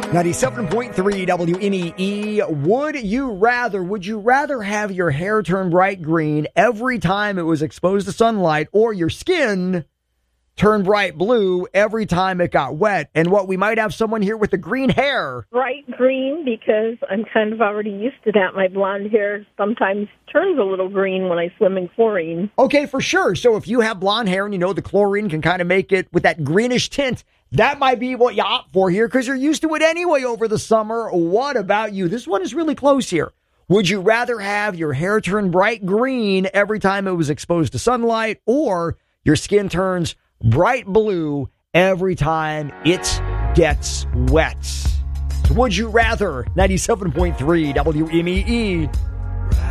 97.3 WMEE. Would you rather have your hair turn bright green every time it was exposed to sunlight, or your skin turn bright blue every time it got wet? And what, we might have someone here with the green hair. Bright green, because I'm kind of already used to that. My blonde hair sometimes turns a little green when I swim in chlorine. Okay, for sure. So if you have blonde hair and you know the chlorine can kind of make it with that greenish tint, that might be what you opt for here because you're used to it anyway over the summer. What about you? This one is really close here. Would you rather have your hair turn bright green every time it was exposed to sunlight, or your skin turns bright blue every time it gets wet? Would you rather? 97.3 WMEE.